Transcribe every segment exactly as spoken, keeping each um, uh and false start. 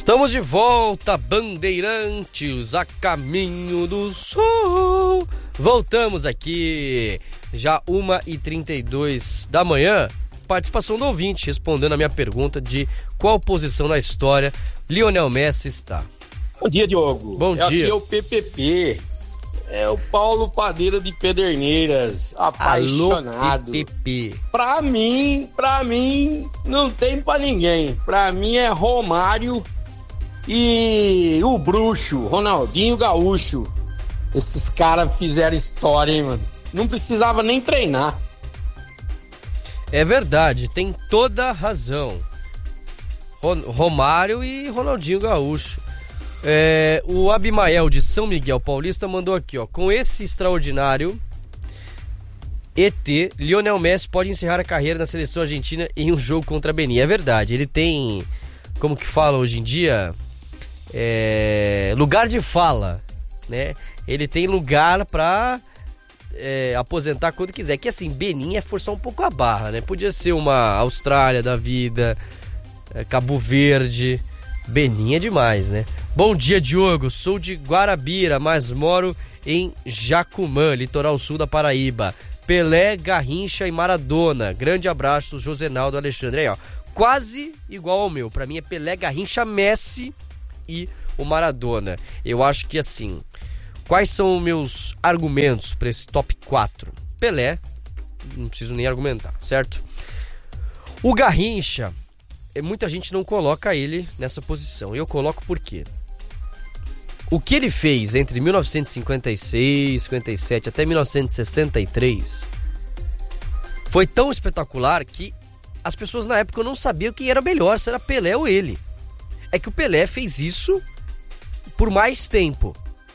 Estamos de volta, Bandeirantes, a caminho do sol. Voltamos aqui, já uma e trinta e dois da manhã. Participação do ouvinte, respondendo a minha pergunta de qual posição na história Lionel Messi está. Bom dia, Diogo. Bom é dia. Aqui é o P P P. É o Paulo Padeira de Pederneiras, apaixonado. Alô, P P P. Pra mim, pra mim, não tem pra ninguém. Pra mim é Romário e o bruxo, Ronaldinho Gaúcho. Esses caras fizeram história, hein, mano? Não precisava nem treinar. É verdade, tem toda a razão. Romário e Ronaldinho Gaúcho. É, o Abimael de São Miguel Paulista mandou aqui, ó. Com esse extraordinário E T, Lionel Messi pode encerrar a carreira na seleção argentina em um jogo contra a Benin. É verdade, ele tem, como que fala hoje em dia, é, lugar de fala, né? Ele tem lugar pra é, aposentar quando quiser. Que assim, Benin é forçar um pouco a barra, né? Podia ser uma Austrália da vida, é, Cabo Verde. Benin é demais, né? Bom dia, Diogo. Sou de Guarabira, mas moro em Jacumã, litoral sul da Paraíba. Pelé, Garrincha e Maradona. Grande abraço, Josenaldo Alexandre. Aí, ó, quase igual ao meu. Pra mim é Pelé, Garrincha, Messi e o Maradona. Eu acho que assim, quais são os meus argumentos para esse top quatro? Pelé, não preciso nem argumentar, certo? O Garrincha, muita gente não coloca ele nessa posição. Eu coloco por quê? O que ele fez entre mil novecentos e cinquenta e seis, cinquenta e sete até mil novecentos e sessenta e três foi tão espetacular que as pessoas na época não sabiam quem era melhor, se era Pelé ou ele. É que o Pelé fez isso por mais tempo.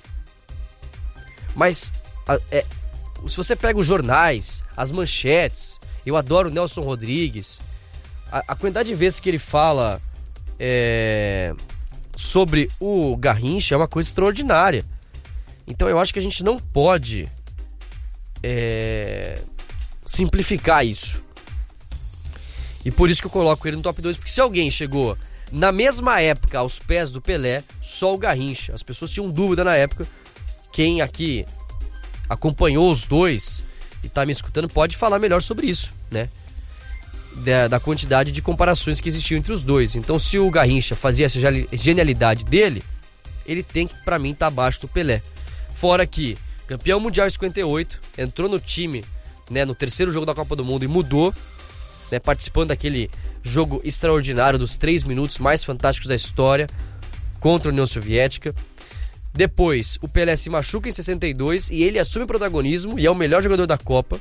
Mas é, se você pega os jornais, as manchetes, eu adoro o Nelson Rodrigues, a, a quantidade de vezes que ele fala é, sobre o Garrincha é uma coisa extraordinária. Então eu acho que a gente não pode é, simplificar isso. E por isso que eu coloco ele no top dois, porque se alguém chegou na mesma época aos pés do Pelé, só o Garrincha. As pessoas tinham dúvida na época. Quem aqui acompanhou os dois e tá me escutando pode falar melhor sobre isso, né? Da, da quantidade de comparações que existiam entre os dois. Então, se o Garrincha fazia essa genialidade dele, ele tem que, pra mim, estar tá abaixo do Pelé. Fora que, campeão mundial em cinquenta e oito, entrou no time, né, no terceiro jogo da Copa do Mundo e mudou, né, participando daquele jogo extraordinário dos três minutos mais fantásticos da história contra a União Soviética. Depois, o Pelé se machuca em sessenta e dois e ele assume o protagonismo e é o melhor jogador da Copa.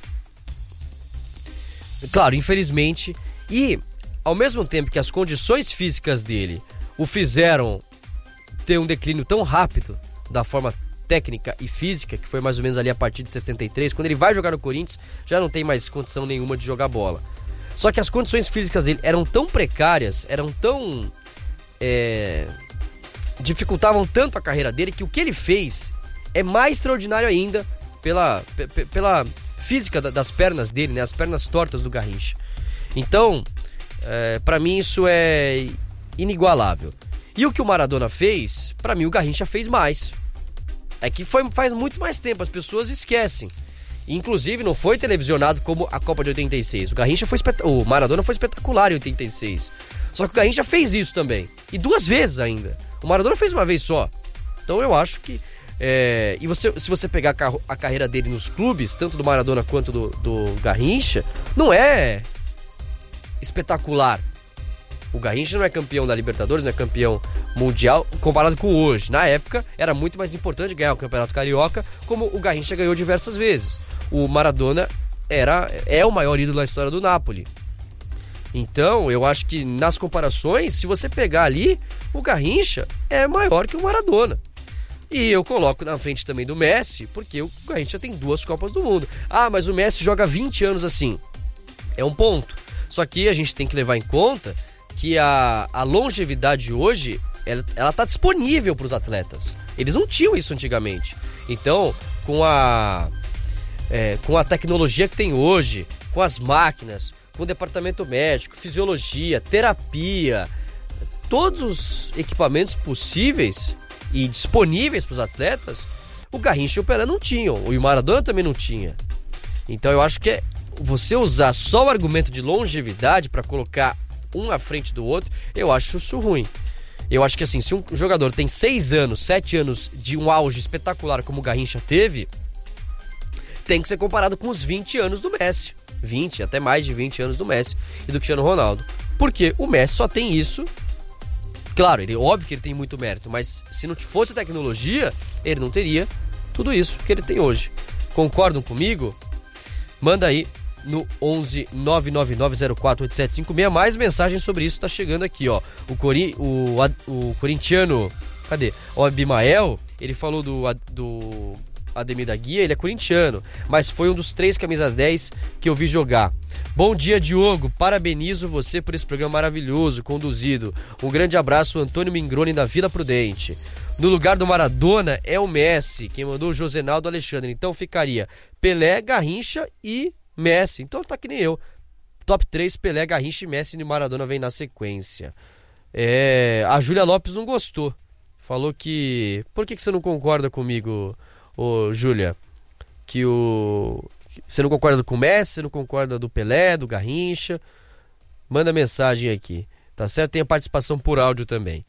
Claro, infelizmente. E, ao mesmo tempo que as condições físicas dele o fizeram ter um declínio tão rápido da forma técnica e física, que foi mais ou menos ali a partir de sessenta e três, quando ele vai jogar no Corinthians, já não tem mais condição nenhuma de jogar bola. Só que as condições físicas dele eram tão precárias, eram tão... É, dificultavam tanto a carreira dele, que o que ele fez é mais extraordinário ainda pela, p- pela física da, das pernas dele, né? As pernas tortas do Garrincha. Então, é, pra mim isso é inigualável. E o que o Maradona fez, pra mim o Garrincha fez mais. É que foi, faz muito mais tempo, as pessoas esquecem. Inclusive não foi televisionado como a Copa de oitenta e seis. O Garrincha foi espet... o Maradona foi espetacular em oitenta e seis. Só que o Garrincha fez isso também. E duas vezes ainda. O Maradona fez uma vez só. Então eu acho que... É... E você, se você pegar a, car... a carreira dele nos clubes, tanto do Maradona quanto do, do Garrincha, não é espetacular. O Garrincha não é campeão da Libertadores, não é campeão mundial, comparado com hoje. Na época, era muito mais importante ganhar o Campeonato Carioca, como o Garrincha ganhou diversas vezes. O Maradona era, é o maior ídolo da história do Napoli. Então, eu acho que nas comparações, se você pegar ali, o Garrincha é maior que o Maradona. E eu coloco na frente também do Messi, porque o Garrincha tem duas Copas do Mundo. Ah, mas o Messi joga vinte anos assim. É um ponto. Só que a gente tem que levar em conta que a, a longevidade hoje, ela, ela tá disponível para os atletas. Eles não tinham isso antigamente. Então, com a, é, com a tecnologia que tem hoje, com as máquinas, com o departamento médico, fisiologia, terapia, todos os equipamentos possíveis e disponíveis para os atletas, o Garrincha e o Pelé não tinham, o Maradona também não tinha. Então eu acho que é você usar só o argumento de longevidade para colocar um à frente do outro, eu acho isso ruim. Eu acho que assim, se um jogador tem seis anos, sete anos de um auge espetacular como o Garrincha teve, tem que ser comparado com os vinte anos do Messi. vinte, até mais de vinte anos do Messi e do Cristiano Ronaldo. Porque o Messi só tem isso. Claro, ele, óbvio que ele tem muito mérito, mas se não fosse a tecnologia, ele não teria tudo isso que ele tem hoje. Concordam comigo? Manda aí no onze nove nove nove zero quatro oito sete cinco seis. Mais mensagens sobre isso tá chegando aqui, ó. O, Cori, o, o corintiano, cadê? O Abimael, ele falou do, do Ademir da Guia, ele é corintiano, mas foi um dos três camisas dez que eu vi jogar. Bom dia, Diogo, parabenizo você por esse programa maravilhoso, conduzido. Um grande abraço, Antônio Mingroni da Vila Prudente. No lugar do Maradona é o Messi, quem mandou o Josenaldo Alexandre, então ficaria Pelé, Garrincha e Messi. Então tá que nem eu, top três, Pelé, Garrincha e Messi, e Maradona vem na sequência. É, a Júlia Lopes não gostou, falou que... Por que, que você não concorda comigo, ô Júlia? Que o... Você não concorda com o Messi, você não concorda do Pelé, do Garrincha? Manda mensagem aqui, tá certo? Tem a participação por áudio também.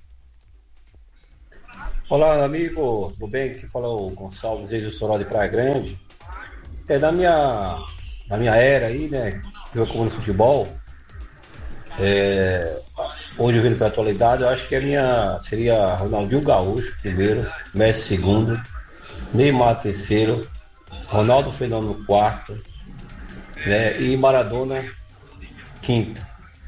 Olá, amigo, tudo bem? Aqui fala o Gonçalves, ex-Soró de Praia Grande. É da minha, da minha era aí, né? Que eu como no futebol. É, hoje vindo para a atualidade, eu acho que a minha seria Ronaldinho Gaúcho primeiro, Messi segundo, Neymar terceiro, Ronaldo Fenômeno quarto, né? E Maradona quinto.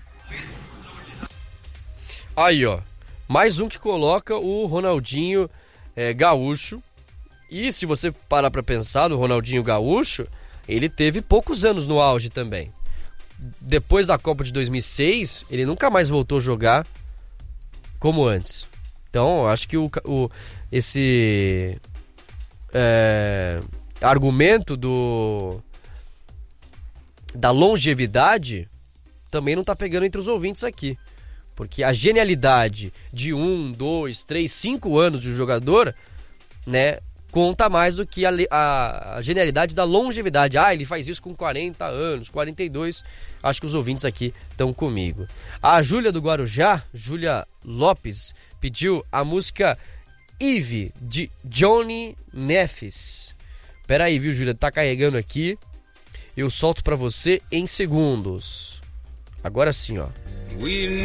Aí, ó. Mais um que coloca o Ronaldinho é, Gaúcho. E se você parar pra pensar no Ronaldinho Gaúcho, ele teve poucos anos no auge também. Depois da Copa de dois mil e seis, ele nunca mais voltou a jogar como antes. Então, acho que o, o, esse é, argumento do, da longevidade também não tá pegando entre os ouvintes aqui. Porque a genialidade de um, dois, três, cinco anos de um jogador, né, conta mais do que a, a, a genialidade da longevidade. Ah, ele faz isso com quarenta anos, quarenta e dois. Acho que os ouvintes aqui estão comigo. A Júlia do Guarujá, Júlia Lopes, pediu a música Eve, de Johnny Neffes. Pera aí, viu, Júlia? Tá carregando aqui. Eu solto pra você em segundos. Agora sim, ó.